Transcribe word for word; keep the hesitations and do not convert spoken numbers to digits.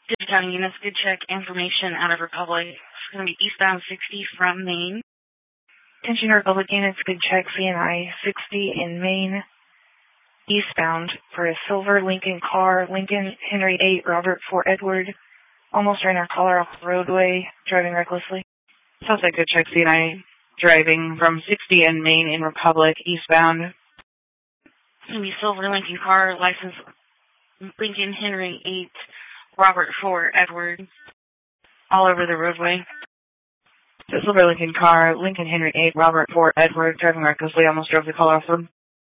Good County units, good check information out of Republic. It's going to be eastbound sixty from Maine. Attention Republic units, good check C N I sixty in Maine, eastbound for a silver Lincoln car, Lincoln Henry eight, Robert four Edward. Almost ran our caller off the roadway, driving recklessly. Southside good check C N I driving from sixty in Maine in Republic, eastbound. It's going to be silver Lincoln car, license Lincoln Henry eight, Robert four Edward. All over the roadway. The silver Lincoln car, Lincoln Henry eight, Robert four Edward, driving recklessly, almost drove the caller off the road.